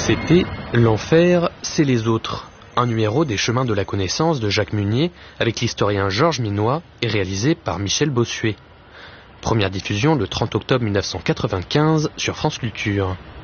C'était L'Enfer, c'est les autres, un numéro des Chemins de la Connaissance de Jacques Munier avec l'historien Georges Minois et réalisé par Michel Bossuet. Première diffusion le 30 octobre 1995 sur France Culture.